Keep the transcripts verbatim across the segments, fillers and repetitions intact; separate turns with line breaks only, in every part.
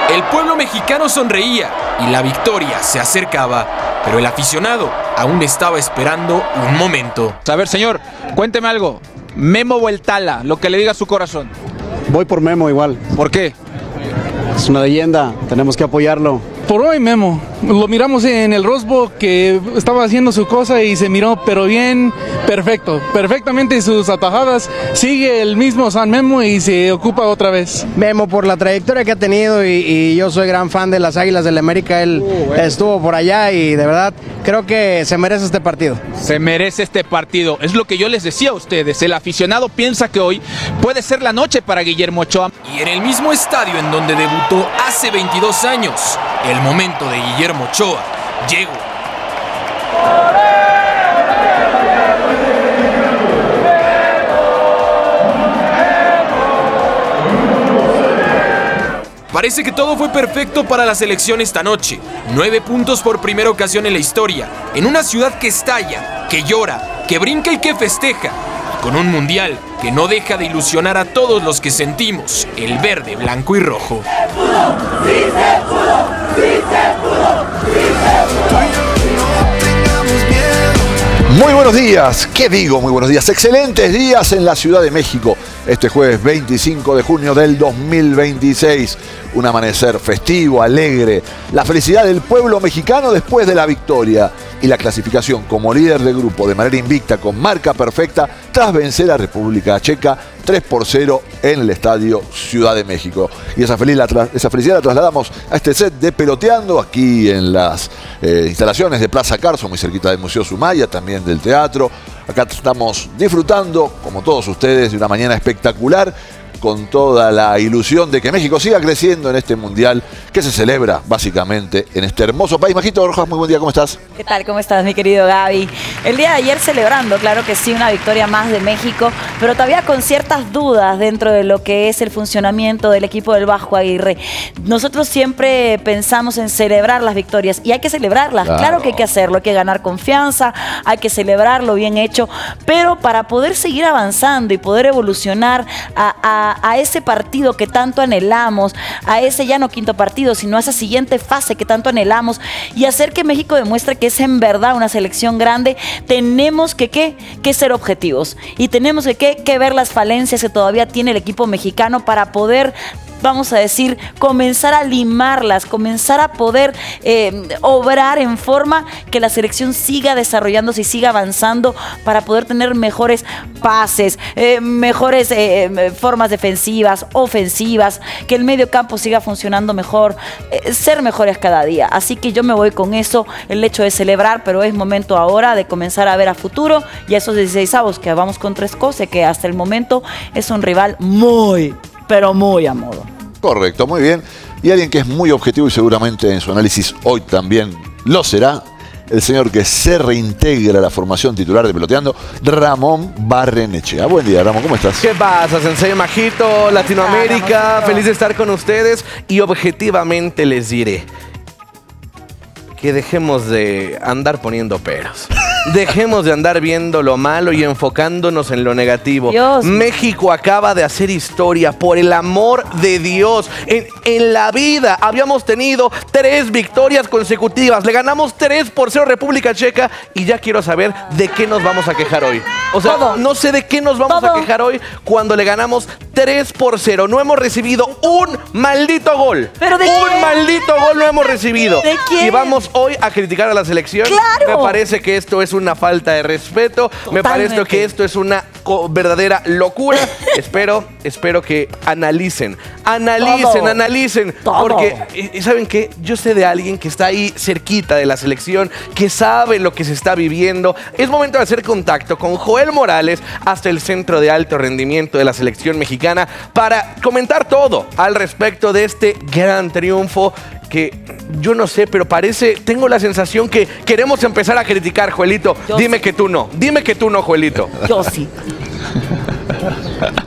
El pueblo mexicano sonreía y la victoria se acercaba, pero el aficionado aún estaba esperando un momento.
A ver, señor, cuénteme algo. Memo o el Tala, lo que le diga su corazón.
Voy por Memo igual.
¿Por qué?
Es una leyenda, tenemos que apoyarlo.
Por hoy Memo, lo miramos en el Rose Bowl que estaba haciendo su cosa y se miró pero bien, perfecto, perfectamente sus atajadas, sigue el mismo San Memo y se ocupa otra vez.
Memo por la trayectoria que ha tenido y, y yo soy gran fan de las Águilas del América, él uh, bueno. estuvo por allá y de verdad creo que se merece este partido.
Se merece este partido, es lo que yo les decía a ustedes, el aficionado piensa que hoy puede ser la noche para Guillermo Ochoa.
Y en el mismo estadio en donde debutó hace veintidós años, el momento de Guillermo Ochoa llegó. Parece que todo fue perfecto para la selección esta noche. Nueve puntos por primera ocasión en la historia, en una ciudad que estalla, que llora, que brinca y que festeja. Con un mundial que no deja de ilusionar a todos los que sentimos el verde, blanco y rojo.
Muy buenos días, ¿qué digo? Muy buenos días, excelentes días en la Ciudad de México. Este jueves veinticinco de junio del dos mil veintiséis. Un amanecer festivo, alegre. La felicidad del pueblo mexicano después de la victoria. Y la clasificación como líder de grupo de manera invicta con marca perfecta tras vencer a República Checa tres por cero en el Estadio Ciudad de México. Y esa, feliz la esa felicidad la trasladamos a este set de Peloteando aquí en las eh, instalaciones de Plaza Carso, muy cerquita del Museo Sumaya, también del teatro. Acá estamos disfrutando, como todos ustedes, de una mañana espectacular, con toda la ilusión de que México siga creciendo en este mundial que se celebra básicamente en este hermoso país. Majito Rojas, muy buen día, ¿cómo estás?
¿Qué tal? ¿Cómo estás, mi querido Gaby? El día de ayer celebrando, claro que sí, una victoria más de México, pero todavía con ciertas dudas dentro de lo que es el funcionamiento del equipo del Vasco Aguirre. Nosotros siempre pensamos en celebrar las victorias y hay que celebrarlas, claro, claro que hay que hacerlo, hay que ganar confianza, hay que celebrarlo bien hecho, pero para poder seguir avanzando y poder evolucionar a, a a ese partido que tanto anhelamos, a ese ya no quinto partido, sino a esa siguiente fase que tanto anhelamos y hacer que México demuestre que es en verdad una selección grande, tenemos que, ¿qué? que ser objetivos y tenemos que, ¿qué? que ver las falencias que todavía tiene el equipo mexicano para poder, vamos a decir, comenzar a limarlas, comenzar a poder eh, obrar en forma que la selección siga desarrollándose y siga avanzando para poder tener mejores pases, eh, mejores eh, formas defensivas, ofensivas, que el medio campo siga funcionando mejor, eh, ser mejores cada día. Así que yo me voy con eso, el hecho de celebrar, pero es momento ahora de comenzar a ver a futuro y a esos dieciseisavos que vamos contra Escocia, que hasta el momento es un rival muy, pero muy a modo.
Correcto, muy bien. Y alguien que es muy objetivo y seguramente en su análisis hoy también lo será, el señor que se reintegra a la formación titular de Peloteando, Ramón Barrenechea. Buen día, Ramón, ¿cómo estás?
¿Qué pasa, Sensei Majito? Latinoamérica, feliz de estar con ustedes y objetivamente les diré que dejemos de andar poniendo peros. Dejemos de andar viendo lo malo y enfocándonos en lo negativo.
Dios.
México acaba de hacer historia, por el amor de Dios. En, en la vida habíamos tenido tres victorias consecutivas. Le ganamos tres por cero a República Checa y ya quiero saber de qué nos vamos a quejar hoy. O sea,
Todo.
no sé de qué nos vamos
Todo.
a quejar hoy cuando le ganamos tres por cero. No hemos recibido un maldito gol.
¿Pero de
un
quién?
maldito gol no hemos recibido.
¿De quién?
Y vamos hoy a criticar a la selección.
¡Claro!
Me parece que esto es una falta de respeto.
Totalmente.
Me parece que esto es una verdadera locura. espero, espero que analicen, analicen,
Todo.
analicen.
Todo.
Porque, y ¿saben qué? Yo sé de alguien que está ahí cerquita de la selección, que sabe lo que se está viviendo. Es momento de hacer contacto con Joel Morales hasta el Centro de Alto Rendimiento de la selección mexicana para comentar todo al respecto de este gran triunfo que yo no sé, pero parece, tengo la sensación que queremos empezar a criticar, Joelito.
Yo
Dime
sí.
que tú no, dime que tú no, Joelito.
Yo sí.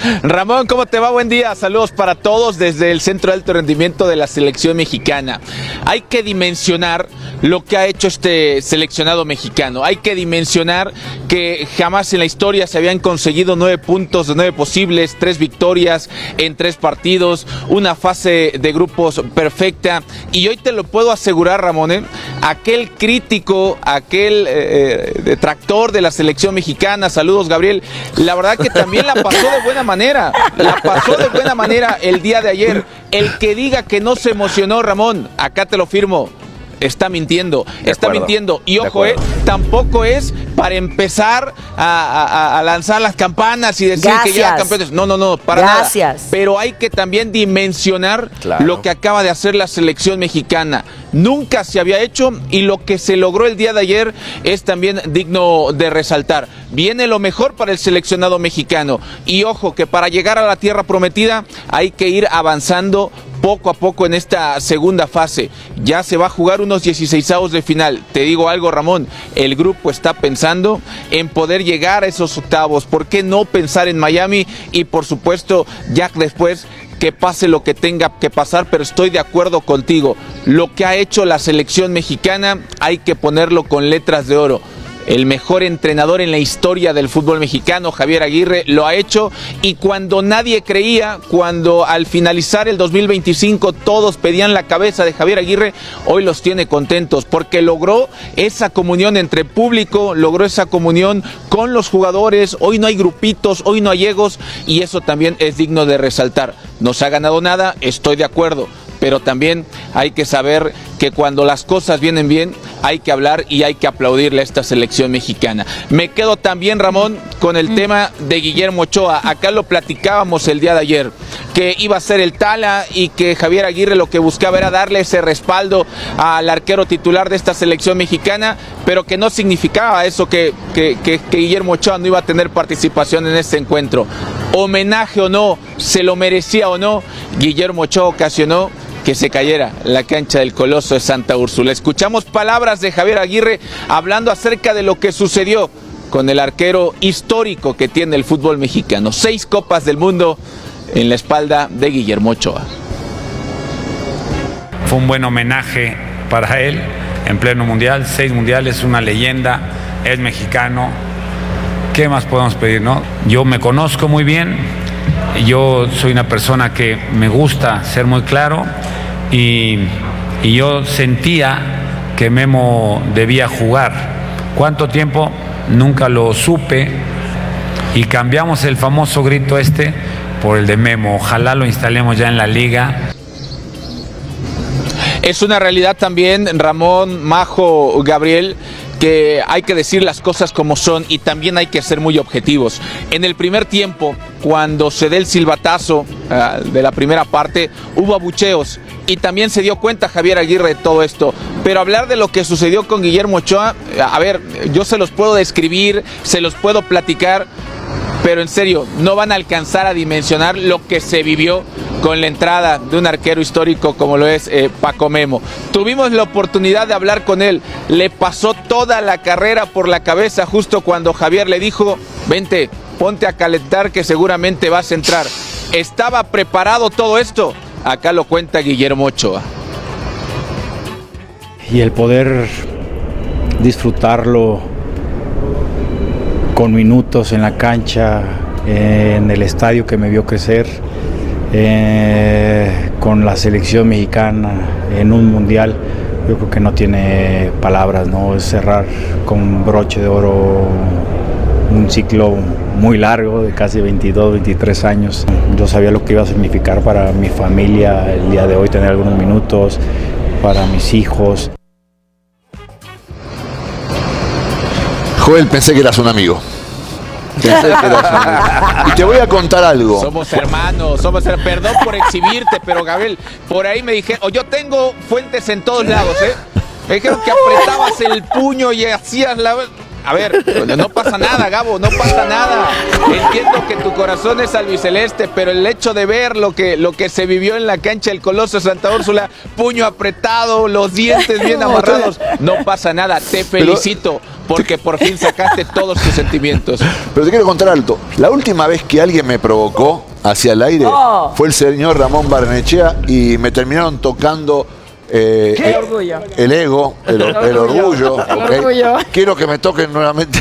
Ramón, ¿cómo te va? Buen día. Saludos para todos desde el Centro de Alto Rendimiento de la Selección Mexicana. Hay que dimensionar lo que ha hecho este seleccionado mexicano. Hay que dimensionar que jamás en la historia se habían conseguido nueve puntos de nueve posibles, tres victorias en tres partidos, una fase de grupos perfecta. Y hoy te lo puedo asegurar, Ramón, ¿eh? aquel crítico, aquel eh, detractor de la selección mexicana, saludos Gabriel, la verdad que también la pasó de buena manera, la pasó de buena manera el día de ayer. El que diga que no se emocionó, Ramón, acá te lo firmo, está mintiendo, de está acuerdo, mintiendo. Y ojo, eh, tampoco es para empezar a, a, a lanzar las campanas y decir Gracias. que ya campeones. No, no, no, para
Gracias.
nada. Pero hay que también dimensionar claro. lo que acaba de hacer la selección mexicana. Nunca se había hecho y lo que se logró el día de ayer es también digno de resaltar. Viene lo mejor para el seleccionado mexicano. Y ojo, que para llegar a la tierra prometida hay que ir avanzando poco a poco en esta segunda fase. Ya se va a jugar unos dieciseisavos de final. Te digo algo, Ramón, el grupo está pensando en poder llegar a esos octavos. ¿Por qué no pensar en Miami? Y por supuesto, ya después que pase lo que tenga que pasar, pero estoy de acuerdo contigo. Lo que ha hecho la selección mexicana hay que ponerlo con letras de oro. El mejor entrenador en la historia del fútbol mexicano, Javier Aguirre, lo ha hecho, y cuando nadie creía, cuando al finalizar el dos mil veinticinco todos pedían la cabeza de Javier Aguirre, hoy los tiene contentos porque logró esa comunión entre público, logró esa comunión con los jugadores. Hoy no hay grupitos, hoy no hay egos, y eso también es digno de resaltar. No se ha ganado nada, estoy de acuerdo, pero también hay que saber que cuando las cosas vienen bien hay que hablar y hay que aplaudirle a esta selección mexicana. Me quedo también, Ramón, con el mm. tema de Guillermo Ochoa. Acá lo platicábamos el día de ayer, que iba a ser el Tala y que Javier Aguirre lo que buscaba era darle ese respaldo al arquero titular de esta selección mexicana, pero que no significaba eso que, que, que, que Guillermo Ochoa no iba a tener participación en este encuentro. Homenaje o no, se lo merecía o no, Guillermo Ochoa ocasionó que se cayera la cancha del Coloso de Santa Úrsula. Escuchamos palabras de Javier Aguirre hablando acerca de lo que sucedió con el arquero histórico que tiene el fútbol mexicano. Seis copas del mundo en la espalda de Guillermo Ochoa.
Fue un buen homenaje para él en pleno mundial, seis mundiales, una leyenda, es mexicano. ¿Qué más podemos pedir, no? Yo me conozco muy bien, yo soy una persona que me gusta ser muy claro y, y yo sentía que Memo debía jugar. ¿Cuánto tiempo? Nunca lo supe y cambiamos el famoso grito este por el de Memo. Ojalá lo instalemos ya en la liga.
Es una realidad también, Ramón, Majo, Gabriel, que hay que decir las cosas como son y también hay que ser muy objetivos. En el primer tiempo, cuando se dé el silbatazo uh, de la primera parte, hubo abucheos y también se dio cuenta Javier Aguirre de todo esto. Pero hablar de lo que sucedió con Guillermo Ochoa, a ver, yo se los puedo describir, se los puedo platicar, pero en serio, no van a alcanzar a dimensionar lo que se vivió con la entrada de un arquero histórico como lo es eh, Paco Memo. Tuvimos la oportunidad de hablar con él, le pasó toda la carrera por la cabeza justo cuando Javier le dijo, vente, ponte a calentar que seguramente vas a entrar. ¿Estaba preparado todo esto? Acá lo cuenta Guillermo Ochoa.
Y el poder disfrutarlo con minutos en la cancha, en el estadio que me vio crecer, eh, con la selección mexicana en un mundial, yo creo que no tiene palabras, ¿no? Es cerrar con broche de oro un ciclo muy largo de casi veintidós, veintitrés años. Yo sabía lo que iba a significar para mi familia el día de hoy tener algunos minutos, para mis hijos.
Joel, pensé que eras un amigo. Pensé que eras un amigo. Y te voy a contar algo.
Somos hermanos, somos hermanos. Perdón por exhibirte, pero Gabriel, por ahí me dijeron, yo tengo fuentes en todos lados, ¿eh? Me dijeron que apretabas el puño y hacías la... A ver, no pasa nada, Gabo, no pasa nada. Entiendo que tu corazón es albiceleste, pero el hecho de ver lo que, lo que se vivió en la cancha del Coloso de Santa Úrsula, puño apretado, los dientes bien amarrados, no pasa nada. Te felicito porque por fin sacaste todos tus sentimientos.
Pero te quiero contar alto. La última vez que alguien me provocó hacia el aire oh. fue el señor Ramón Barnechea y me terminaron tocando eh,
¿Qué?
el,
orgullo.
el ego, el, el orgullo.
El
Okay.
orgullo.
Quiero que me toquen nuevamente.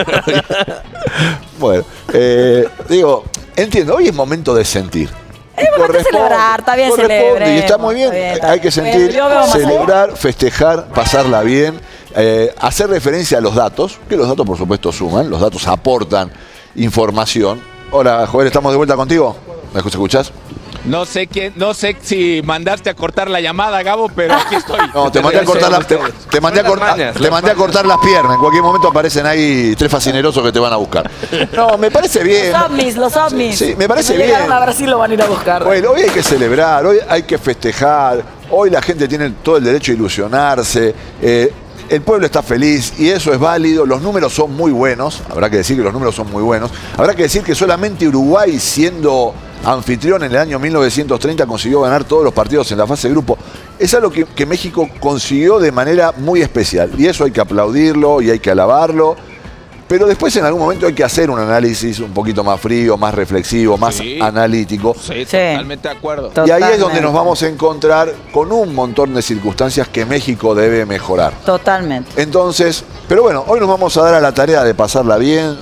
Bueno, eh, digo, entiendo, hoy es momento de sentir.
Es momento de celebrar, está bien celebrar.
Y está muy bien,
bien está
hay que sentir, celebrar, festejar, pasarla bien, eh, hacer referencia a los datos, que los datos por supuesto suman, los datos aportan información. Hola, Joel, ¿estamos de vuelta contigo? ¿Me escuchás?
No sé quién, no sé si mandaste a cortar la llamada, Gabo, pero aquí estoy.
No, te mandé a cortar las, te, te mandé a cortar, te mandé a cortar las piernas. En cualquier momento aparecen ahí tres fascinerosos que te van a buscar. No, me parece bien.
Los ovnis, los ovnis.
Sí, me parece
bien.
bien.
A Brasil lo van a ir a buscar.
Bueno, hoy hay que celebrar, hoy hay que festejar, hoy la gente tiene todo el derecho a ilusionarse. Eh, El pueblo está feliz y eso es válido, los números son muy buenos, habrá que decir que los números son muy buenos, habrá que decir que solamente Uruguay, siendo anfitrión en el año mil novecientos treinta, consiguió ganar todos los partidos en la fase de grupo. Es algo que, que México consiguió de manera muy especial y eso hay que aplaudirlo y hay que alabarlo. Pero después en algún momento hay que hacer un análisis un poquito más frío, más reflexivo, más sí. analítico.
Sí, totalmente de acuerdo.
Y ahí es donde nos vamos a encontrar con un montón de circunstancias que México debe mejorar.
Totalmente.
Entonces, pero bueno, hoy nos vamos a dar a la tarea de pasarla bien,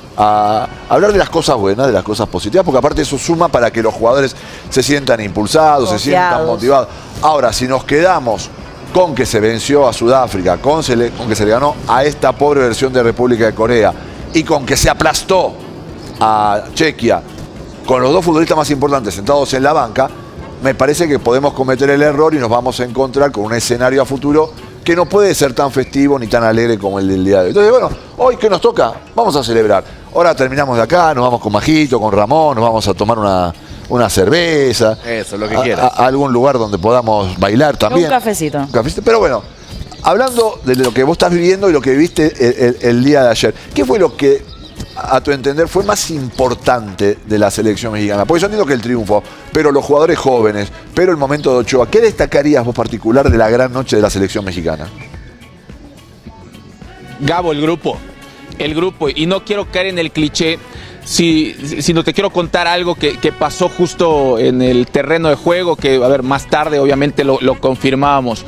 a hablar de las cosas buenas, de las cosas positivas, porque aparte eso suma para que los jugadores se sientan impulsados, Confiados. se sientan motivados. Ahora, si nos quedamos con que se venció a Sudáfrica, con, se le, con que se le ganó a esta pobre versión de República de Corea y con que se aplastó a Chequia, con los dos futbolistas más importantes sentados en la banca, me parece que podemos cometer el error y nos vamos a encontrar con un escenario a futuro que no puede ser tan festivo ni tan alegre como el del día de hoy. Entonces, bueno, hoy que nos toca, vamos a celebrar. Ahora terminamos de acá, nos vamos con Majito, con Ramón, nos vamos a tomar una... una cerveza,
eso, lo que
a,
quieras.
A, a algún lugar donde podamos bailar también.
Un cafecito.
Un cafecito. Pero bueno, hablando de lo que vos estás viviendo y lo que viviste el, el, el día de ayer, ¿qué fue lo que, a tu entender, fue más importante de la selección mexicana? Porque yo entiendo que el triunfo, pero los jugadores jóvenes, pero el momento de Ochoa, ¿qué destacarías vos particular de la gran noche de la selección mexicana?
Gabo, el grupo. El grupo. Y no quiero caer en el cliché, Si, si no te quiero contar algo que, que pasó justo en el terreno de juego, que a ver, más tarde obviamente lo, lo confirmábamos.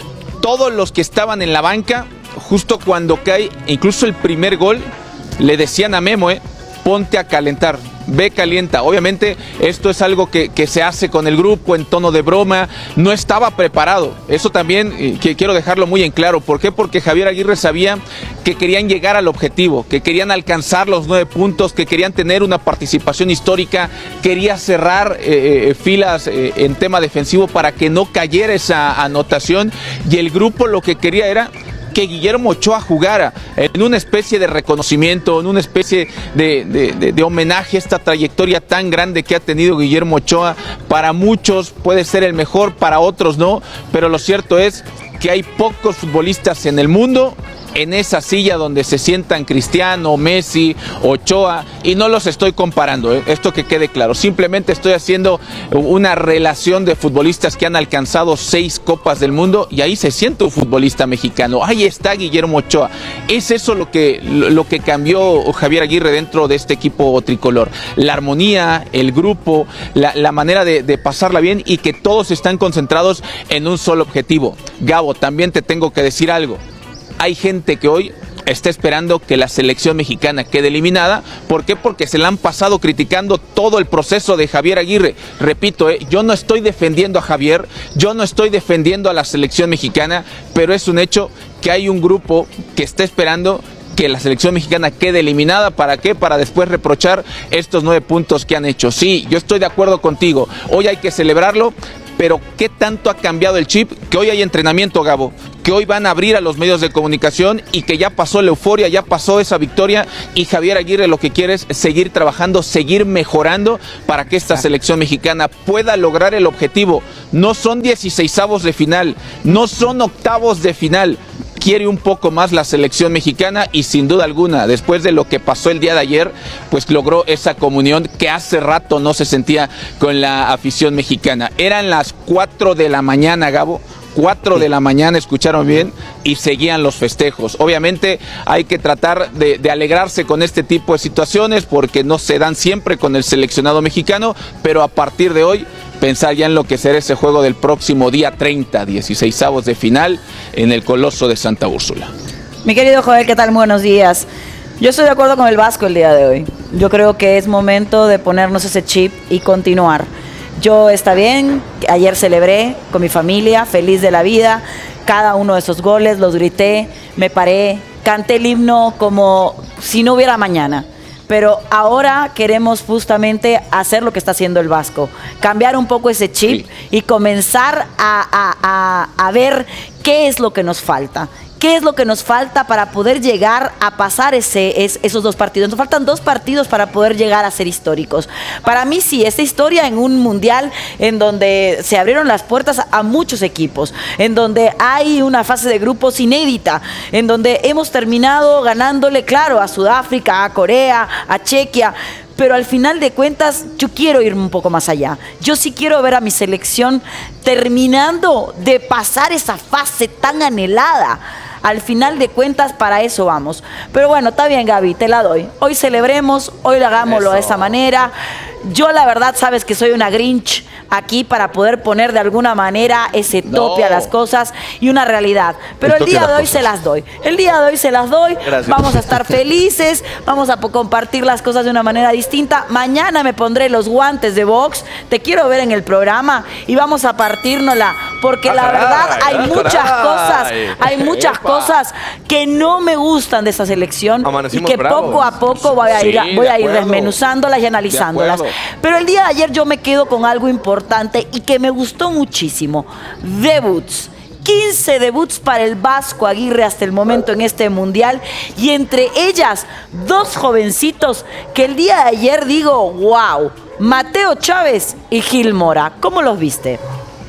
Todos los que estaban en la banca, justo cuando cae, incluso el primer gol, le decían a Memo, eh, ponte a calentar, ve calienta. Obviamente esto es algo que, que se hace con el grupo en tono de broma, no estaba preparado. Eso también eh, que quiero dejarlo muy en claro. ¿Por qué? Porque Javier Aguirre sabía que querían llegar al objetivo, que querían alcanzar los nueve puntos, que querían tener una participación histórica, quería cerrar eh, eh, filas eh, en tema defensivo para que no cayera esa anotación, y el grupo lo que quería era que Guillermo Ochoa jugara en una especie de reconocimiento, en una especie de, de, de, de homenaje a esta trayectoria tan grande que ha tenido Guillermo Ochoa. Para muchos puede ser el mejor, para otros no, pero lo cierto es que hay pocos futbolistas en el mundo en esa silla donde se sientan Cristiano, Messi, Ochoa, y no los estoy comparando, ¿eh? Esto que quede claro, simplemente estoy haciendo una relación de futbolistas que han alcanzado seis copas del mundo, y ahí se siente un futbolista mexicano, ahí está Guillermo Ochoa. Es eso lo que, lo que cambió Javier Aguirre dentro de este equipo tricolor, la armonía, el grupo, la, la manera de, de pasarla bien, y que todos están concentrados en un solo objetivo. Gabo, también te tengo que decir algo. Hay gente que hoy está esperando que la selección mexicana quede eliminada. ¿Por qué? Porque se la han pasado criticando todo el proceso de Javier Aguirre. Repito, eh, yo no estoy defendiendo a Javier, yo no estoy defendiendo a la selección mexicana, pero es un hecho que hay un grupo que está esperando que la selección mexicana quede eliminada. ¿Para qué? Para después reprochar estos nueve puntos que han hecho. Sí, yo estoy de acuerdo contigo. Hoy hay que celebrarlo, pero ¿qué tanto ha cambiado el chip? Que hoy hay entrenamiento, Gabo, que hoy van a abrir a los medios de comunicación y que ya pasó la euforia, ya pasó esa victoria, y Javier Aguirre lo que quiere es seguir trabajando, seguir mejorando para que esta selección mexicana pueda lograr el objetivo. No son dieciseisavos de final, no son octavos de final. quiere un poco más la selección mexicana y sin duda alguna, después de lo que pasó el día de ayer, pues logró esa comunión que hace rato no se sentía con la afición mexicana. Eran las cuatro de la mañana, Gabo. cuatro de la mañana, escucharon bien, y seguían los festejos. Obviamente hay que tratar de, de alegrarse con este tipo de situaciones porque no se dan siempre con el seleccionado mexicano, pero a partir de hoy pensar ya en lo que será ese juego del próximo día treinta, dieciseisavos de final en el Coloso de Santa Úrsula.
Mi querido Joel, ¿qué tal? Buenos días. Yo estoy de acuerdo con el Vasco el día de hoy. Yo creo que es momento de ponernos ese chip y continuar. Yo está bien, ayer celebré con mi familia, feliz de la vida, cada uno de esos goles, los grité, me paré, canté el himno como si no hubiera mañana. Pero ahora queremos justamente hacer lo que está haciendo el Vasco, cambiar un poco ese chip sí. y comenzar a, a, a, a ver qué es lo que nos falta. ¿Qué es lo que nos falta para poder llegar a pasar ese, es, esos dos partidos? Nos faltan dos partidos para poder llegar a ser históricos. Para mí sí, esta historia en un mundial en donde se abrieron las puertas a muchos equipos, en donde hay una fase de grupos inédita, en donde hemos terminado ganándole, claro, a Sudáfrica, a Corea, a Chequia, pero al final de cuentas yo quiero ir un poco más allá. Yo sí quiero ver a mi selección terminando de pasar esa fase tan anhelada. Al final de cuentas, para eso vamos. Pero bueno, está bien, Gaby, te la doy. Hoy celebremos, hoy hagámoslo eso. De esa manera. Yo la verdad, sabes que soy una Grinch aquí para poder poner de alguna manera ese tope no. a las cosas y una realidad. Pero el, el día de hoy cosas. se las doy. El día de hoy se las doy. Gracias. Vamos a estar felices, vamos a compartir las cosas de una manera distinta. Mañana me pondré los guantes de box. Te quiero ver en el programa y vamos a partírnosla. Porque ah, la caray, verdad hay ah, muchas caray. cosas, hay muchas Epa. cosas que no me gustan de esta selección y que bravos. poco a poco voy a ir, sí, voy a ir desmenuzándolas y analizándolas. Pero el día de ayer yo me quedo con algo importante y que me gustó muchísimo. Debuts. quince debuts para el Vasco Aguirre hasta el momento en este mundial y entre ellas dos jovencitos que el día de ayer digo, wow, Mateo Chávez y Gil Mora. ¿Cómo los viste?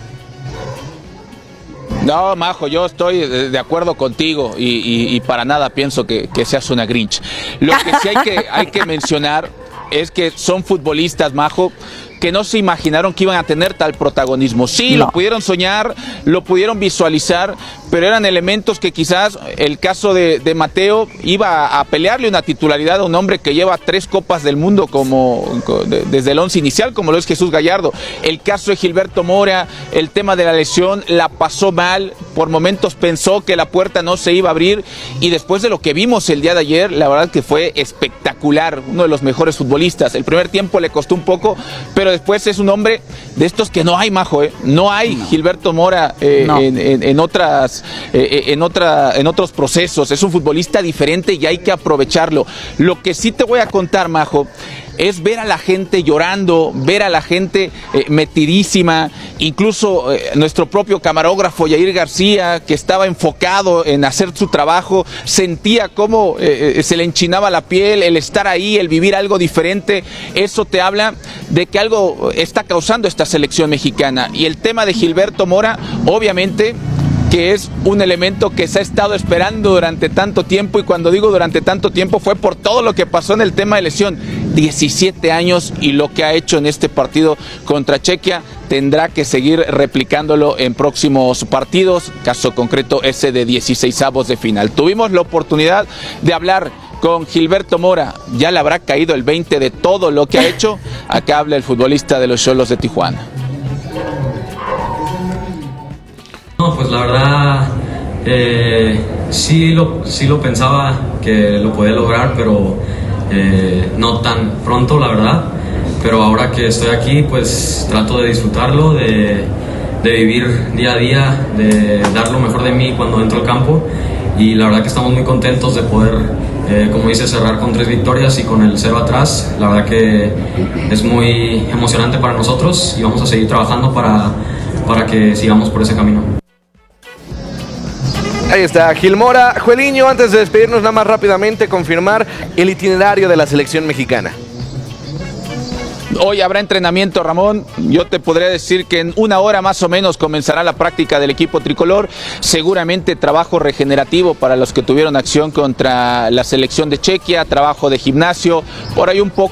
No, Majo, yo estoy de acuerdo contigo y, y, y para nada pienso que, que seas una Grinch. Lo que sí hay que, hay que mencionar es que son futbolistas, Majo, que no se imaginaron que iban a tener tal protagonismo. Sí, no. lo pudieron soñar, lo pudieron visualizar, pero eran elementos que quizás el caso de, de Mateo iba a pelearle una titularidad a un hombre que lleva tres copas del mundo como de, desde el once inicial, como lo es Jesús Gallardo. El caso de Gilberto Mora, el tema de la lesión, la pasó mal, por momentos pensó que la puerta no se iba a abrir y después de lo que vimos el día de ayer, la verdad que fue espectacular, uno de los mejores futbolistas. El primer tiempo le costó un poco, pero después es un hombre de estos que no hay, Majo, ¿eh? No hay no. Gilberto Mora eh, no. en, en, en otras eh, en otra en otros procesos. Es un futbolista diferente y hay que aprovecharlo. Lo que sí te voy a contar, Majo, es ver a la gente llorando, ver a la gente eh, metidísima, incluso eh, nuestro propio camarógrafo Yair García, que estaba enfocado en hacer su trabajo, sentía cómo eh, se le enchinaba la piel, el estar ahí, el vivir algo diferente. Eso te habla de que algo está causando esta selección mexicana. Y el tema de Gilberto Mora, obviamente, que es un elemento que se ha estado esperando durante tanto tiempo, y cuando digo durante tanto tiempo fue por todo lo que pasó en el tema de lesión. diecisiete años y lo que ha hecho en este partido contra Chequia, tendrá que seguir replicándolo en próximos partidos, caso concreto ese de dieciseisavos de final. Tuvimos la oportunidad de hablar con Gilberto Mora, ya le habrá caído el veinte de todo lo que ha hecho. Acá habla el futbolista de los Xolos de Tijuana.
No, pues la verdad, eh, sí, lo, sí lo pensaba que lo podía lograr, pero eh, no tan pronto, la verdad. Pero ahora que estoy aquí, pues trato de disfrutarlo, de, de vivir día a día, de dar lo mejor de mí cuando entro al campo. Y la verdad que estamos muy contentos de poder, eh, como dice, cerrar con tres victorias y con el cero atrás. La verdad que es muy emocionante para nosotros y vamos a seguir trabajando para, para que sigamos por ese camino.
Ahí está, Gil Mora. Joeliño, antes de despedirnos, nada más rápidamente confirmar el itinerario de la selección mexicana.
Hoy habrá entrenamiento, Ramón. Yo te podría decir que en una hora más o menos comenzará la práctica del equipo tricolor. Seguramente trabajo regenerativo para los que tuvieron acción contra la selección de Chequia, trabajo de gimnasio, por ahí un poco